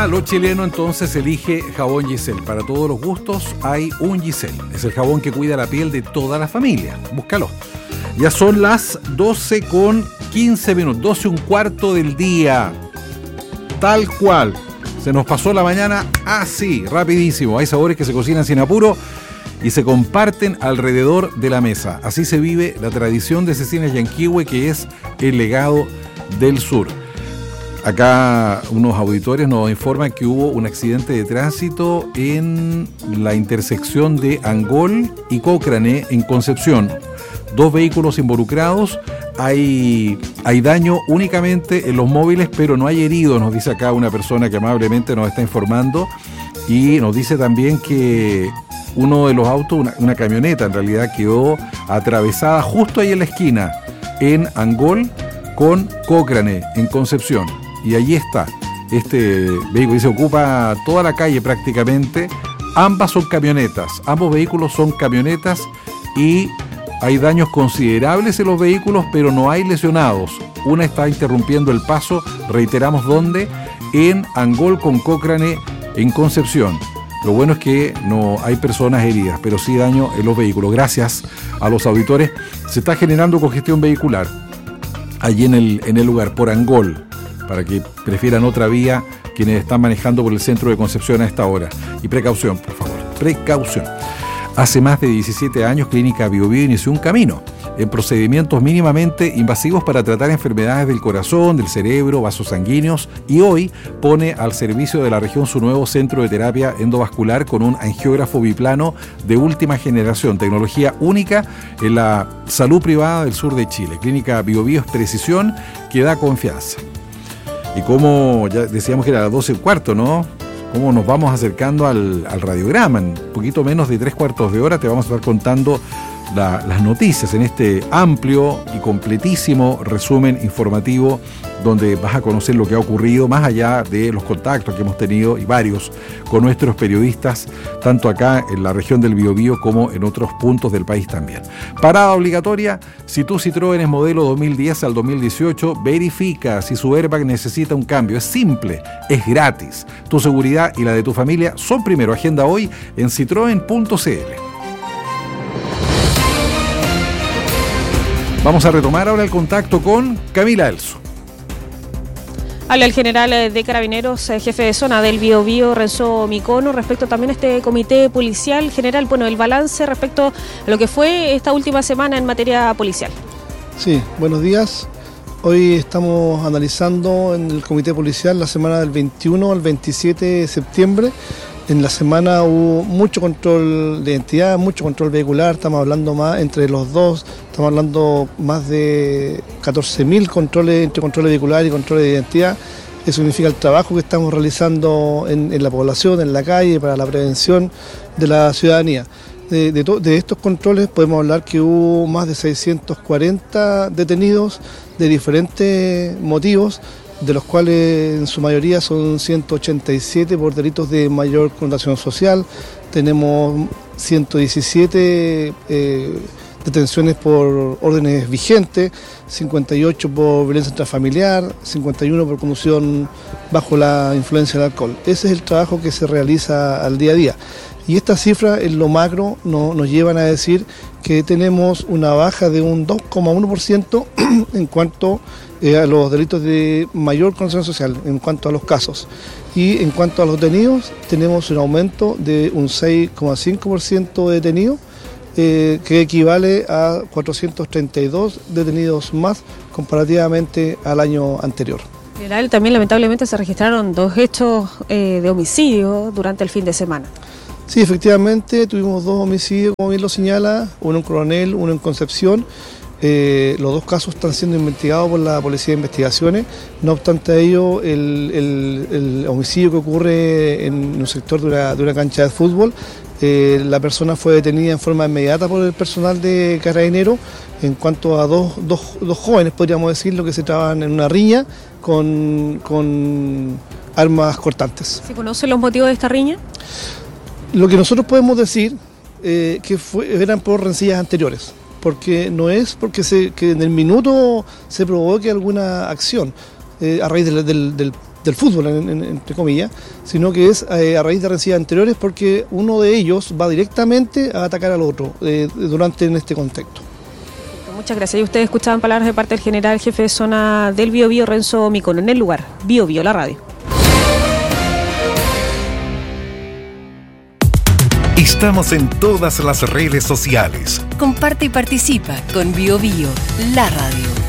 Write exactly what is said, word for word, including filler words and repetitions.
Lo chileno entonces elige jabón Giselle. Para todos los gustos hay un Giselle. Es el jabón que cuida la piel de toda la familia. Búscalo. Ya son las doce con quince minutos, doce un cuarto del día. Tal cual. Se nos pasó la mañana así, rapidísimo. Hay sabores que se cocinan sin apuro y se comparten alrededor de la mesa. Así se vive la tradición de Cecinas Yanquihue, que es el legado del sur. Acá unos auditores nos informan que hubo un accidente de tránsito en la intersección de Angol y Cochrane en Concepción. Dos vehículos involucrados, hay, hay daño únicamente en los móviles, pero no hay heridos, nos dice acá una persona que amablemente nos está informando, y nos dice también que uno de los autos, una, una camioneta en realidad, quedó atravesada justo ahí en la esquina, en Angol con Cochrane, en Concepción. Y allí está, este vehículo, y se ocupa toda la calle prácticamente. Ambas son camionetas, ambos vehículos son camionetas y hay daños considerables en los vehículos, pero no hay lesionados. Una está interrumpiendo el paso, reiteramos dónde, en Angol con Cochrane, en Concepción. Lo bueno es que no hay personas heridas, pero sí daño en los vehículos. Gracias a los auditores. Se está generando congestión vehicular allí en el, en el lugar, por Angol, para que prefieran otra vía quienes están manejando por el centro de Concepción a esta hora. Y precaución, por favor, precaución. Hace más de diecisiete años, Clínica BioBio inició un camino en procedimientos mínimamente invasivos para tratar enfermedades del corazón, del cerebro, vasos sanguíneos, y hoy pone al servicio de la región su nuevo centro de terapia endovascular con un angiógrafo biplano de última generación, tecnología única en la salud privada del sur de Chile. Clínica BioBio es precisión que da confianza. Y como ya decíamos que era las doce y cuarto, ¿no? Cómo nos vamos acercando al, al radiograma. En un poquito menos de tres cuartos de hora te vamos a estar contando la, las noticias en este amplio y completísimo resumen informativo, donde vas a conocer lo que ha ocurrido, más allá de los contactos que hemos tenido, y varios, con nuestros periodistas, tanto acá en la región del Biobío como en otros puntos del país también. Parada obligatoria: si tu Citroën es modelo dos mil diez al dos mil dieciocho, verifica si su airbag necesita un cambio. Es simple, es gratis. Tu seguridad y la de tu familia son primero. Agenda hoy en citroen punto c l. Vamos a retomar ahora el contacto con Camila Elso. Habla el general de Carabineros, jefe de zona del Biobío, Renzo Micono, respecto también a este comité policial. General, bueno, el balance respecto a lo que fue esta última semana en materia policial. Sí, buenos días. Hoy estamos analizando en el comité policial la semana del veintiuno al veintisiete de septiembre. En la semana hubo mucho control de identidad, mucho control vehicular, estamos hablando más entre los dos, estamos hablando más de catorce mil controles entre controles vehicular y controles de identidad. Eso significa el trabajo que estamos realizando en, en la población, en la calle, para la prevención de la ciudadanía. De, de, to, de estos controles podemos hablar que hubo más de seiscientos cuarenta detenidos de diferentes motivos, de los cuales en su mayoría son ciento ochenta y siete por delitos de mayor connotación social. Tenemos ciento diecisiete eh, detenciones por órdenes vigentes, cincuenta y ocho por violencia intrafamiliar, cincuenta y uno por conducción bajo la influencia del alcohol. Ese es el trabajo que se realiza al día a día. Y estas cifras en lo macro no, nos llevan a decir que tenemos una baja de un dos coma uno por ciento en cuanto eh, a los delitos de mayor connotación social, en cuanto a los casos. Y en cuanto a los detenidos, tenemos un aumento de un seis coma cinco por ciento de detenidos, eh, que equivale a cuatrocientos treinta y dos detenidos más comparativamente al año anterior. General, también lamentablemente se registraron dos hechos eh, de homicidio durante el fin de semana. Sí, efectivamente, tuvimos dos homicidios, como bien lo señala, uno en Coronel, uno en Concepción. Eh, los dos casos están siendo investigados por la Policía de Investigaciones. No obstante ello, el, el, el homicidio que ocurre en un sector de una, de una cancha de fútbol, eh, la persona fue detenida en forma inmediata por el personal de Carabineros. En cuanto a dos, dos, dos jóvenes, podríamos decirlo, que se trabajan en una riña con, con armas cortantes. ¿Se conocen los motivos de esta riña? Lo que nosotros podemos decir eh, que fue, eran por rencillas anteriores, porque no es porque se, que en el minuto se provoque alguna acción. Eh, a raíz del, del, del del fútbol, en, en, entre comillas, sino que es eh, a raíz de rencillas anteriores, porque uno de ellos va directamente a atacar al otro eh, durante en este contexto. Muchas gracias. Y ustedes escuchaban palabras de parte del general jefe de zona del Biobío, Renzo Micono, en el lugar. Biobío, la radio. Estamos en todas las redes sociales. Comparte y participa con Biobío, la radio.